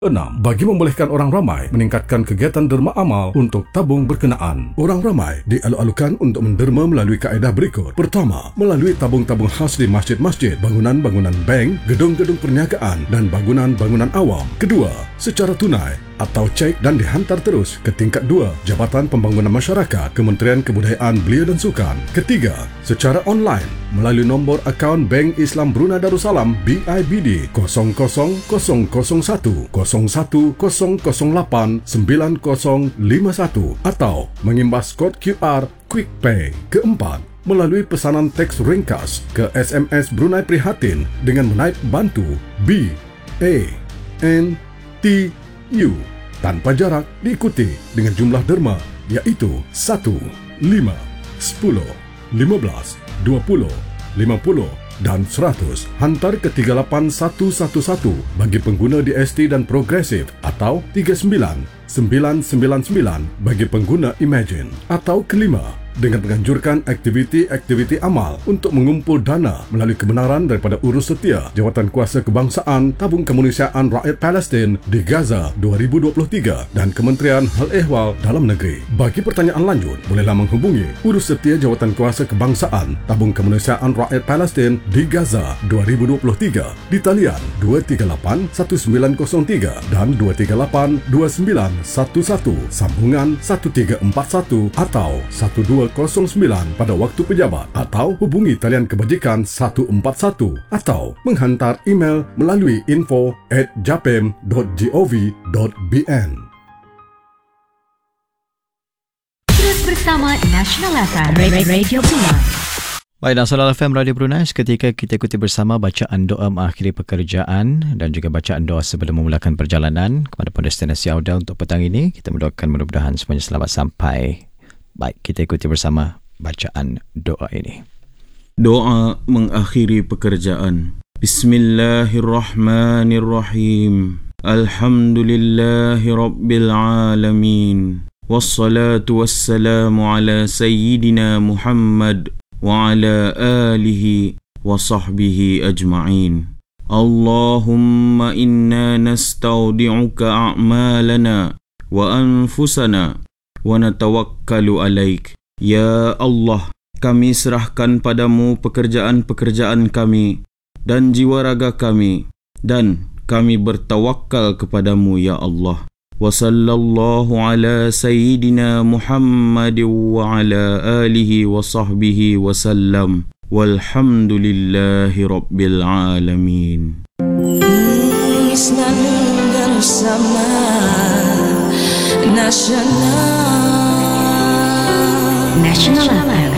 6. Bagi membolehkan orang ramai meningkatkan kegiatan derma amal untuk tabung berkenaan. Orang ramai dialuk-alukan untuk menderma melalui kaedah berikut. Pertama, melalui tabung-tabung khas di masjid-masjid, bangunan-bangunan bank, gedung-gedung perniagaan dan bangunan-bangunan awam. Kedua, secara tunai atau cek dan dihantar terus ke tingkat 2 Jabatan Pembangunan Masyarakat, Kementerian Kebudayaan Belia dan Sukan. Ketiga, secara online melalui nombor akaun Bank Islam Brunei Darussalam BIBD 000100089051 atau mengimbas kod QR QuickPay. Keempat, melalui pesanan teks ringkas ke SMS Brunei Prihatin dengan menaip bantu BANTU tanpa jarak diikuti dengan jumlah derma iaitu 1, 5, 10, 15, 20, 50 dan 100 hantar ke 38111 bagi pengguna DST dan Progresif atau 39999 bagi pengguna Imagine. Atau kelima, dengan menganjurkan aktiviti-aktiviti amal untuk mengumpul dana melalui kebenaran daripada urus setia Jawatan Kuasa Kebangsaan Tabung Kemanusiaan Rakyat Palestin di Gaza 2023 dan Kementerian Hal Ehwal Dalam Negeri. Bagi pertanyaan lanjut, bolehlah menghubungi urus setia Jawatan Kuasa Kebangsaan Tabung Kemanusiaan Rakyat Palestin di Gaza 2023 di talian 238-1903 dan 238-2911 sambungan 1341 atau 1209 pada waktu pejabat, atau hubungi talian kebajikan 141 atau menghantar email melalui info@japem.gov.bn. Terus bersama National FM Radio Brunei. Baik, Nasional FM Radio Brunei, seketika kita ikuti bersama bacaan doa mengakhiri pekerjaan dan juga bacaan doa sebelum memulakan perjalanan kepada destinasi Auda untuk petang ini. Kita mendoakan mudah-mudahan semuanya selamat sampai. Baik, kita ikuti bersama bacaan doa ini. Doa mengakhiri pekerjaan. Bismillahirrahmanirrahim. Alhamdulillahi Rabbil Alamin. Wassalatu wassalamu ala Sayyidina Muhammad wa ala alihi wa sahbihi ajma'in. Allahumma inna nastaudi'uka a'malana wa anfusana wa natawakkalu alaik. Ya Allah, kami serahkan padamu pekerjaan-pekerjaan kami dan jiwa raga kami, dan kami bertawakal kepadamu ya Allah. Wa sallallahu ala sayyidina Muhammad wa ala alihi wa sahbihi wa sallam. Walhamdulillahi rabbil alamin. Bersama National FM.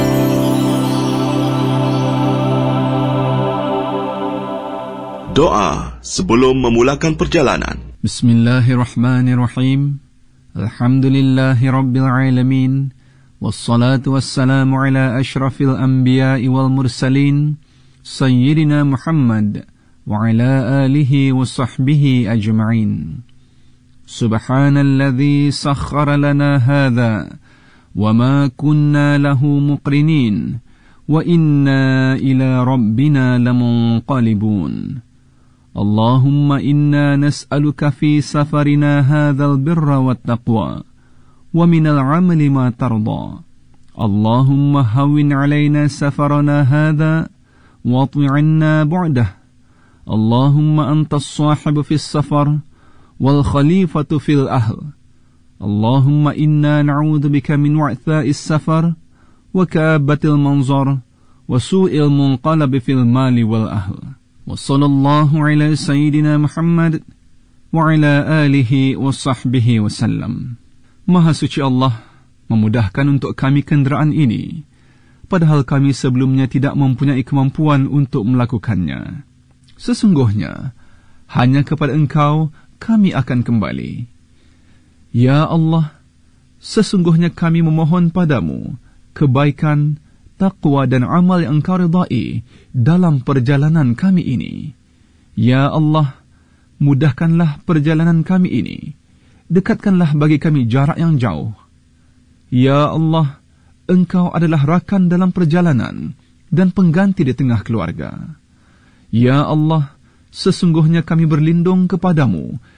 Doa sebelum memulakan perjalanan. Bismillahirrahmanirrahim. Alhamdulillahi Rabbil Alamin. Wassalatu wassalamu ala ashrafil anbiya'i wal mursalin Sayyidina Muhammad wa ala alihi wa sahbihi ajma'in. Subhanalladzi sakhkhara lana hadha wa ma kunna lahu muqrinin wa inna ila rabbina lamunqalibun. Allahumma inna nas'aluka fi safarina hadzal birra wat taqwa wa minal 'amali ma tarda. Allahumma hawwin 'alaina safarana hadha wa at'inna bu'dah. Allahumma antas sahibu fis safar wal khalifatu fil ahl. Allahumma inna na'udzu bika min wa'tha'is safar wa ka'abatil manzar wa su'il munqalab fil mali wal ahl. Wa sallallahu ala sayyidina Muhammad wa ala alihi wa sahbihi wa sallam. Maha suci Allah memudahkan untuk kami kenderaan ini, padahal kami sebelumnya tidak mempunyai kemampuan untuk melakukannya. Sesungguhnya hanya kepada Engkau kami akan kembali. Ya Allah, sesungguhnya kami memohon padamu kebaikan, taqwa dan amal yang Engkau ridai dalam perjalanan kami ini. Ya Allah, mudahkanlah perjalanan kami ini. Dekatkanlah bagi kami jarak yang jauh. Ya Allah, Engkau adalah rakan dalam perjalanan dan pengganti di tengah keluarga. Ya Allah, sesungguhnya kami berlindung kepadamu